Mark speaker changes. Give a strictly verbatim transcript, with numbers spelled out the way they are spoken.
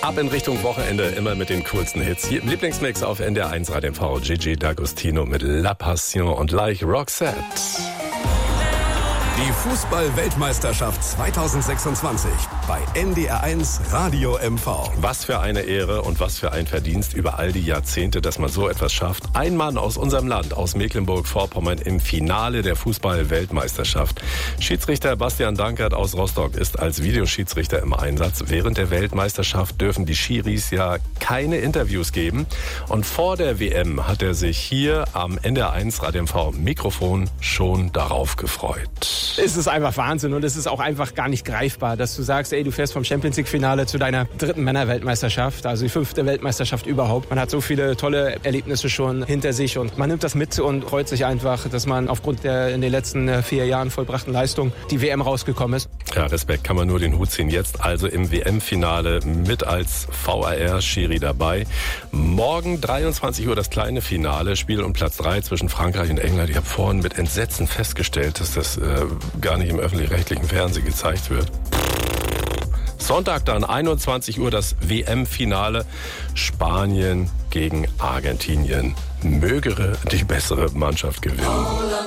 Speaker 1: Ab in Richtung Wochenende, immer mit den coolsten Hits. Hier im Lieblingsmix auf N D R eins Radio M V. Gigi D'Agostino mit La Passion und Like Roxette.
Speaker 2: Die Fußball-Weltmeisterschaft zweitausendsechsundzwanzig bei N D R eins Radio M V.
Speaker 1: Was für eine Ehre und was für ein Verdienst über all die Jahrzehnte, dass man so etwas schafft. Ein Mann aus unserem Land, aus Mecklenburg-Vorpommern im Finale der Fußball-Weltmeisterschaft. Schiedsrichter Bastian Dankert aus Rostock ist als Videoschiedsrichter im Einsatz. Während der Weltmeisterschaft dürfen die Schiris ja keine Interviews geben. Und vor der W M hat er sich hier am N D R eins Radio M V Mikrofon schon darauf gefreut.
Speaker 3: Es ist einfach Wahnsinn und es ist auch einfach gar nicht greifbar, dass du sagst, ey, du fährst vom Champions-League-Finale zu deiner dritten Männer-Weltmeisterschaft, also die fünfte Weltmeisterschaft überhaupt. Man hat so viele tolle Erlebnisse schon hinter sich und man nimmt das mit und freut sich einfach, dass man aufgrund der in den letzten vier Jahren vollbrachten Leistung die W M rausgekommen ist.
Speaker 1: Ja, Respekt, kann man nur den Hut ziehen. Jetzt also im W M-Finale mit als V A R-Schiri dabei. Morgen dreiundzwanzig Uhr das kleine Finale, Spiel um Platz drei zwischen Frankreich und England. Ich habe vorhin mit Entsetzen festgestellt, dass das äh, gar nicht im öffentlich-rechtlichen Fernsehen gezeigt wird. Sonntag dann einundzwanzig Uhr das W M-Finale, Spanien gegen Argentinien. Möge die bessere Mannschaft gewinnen.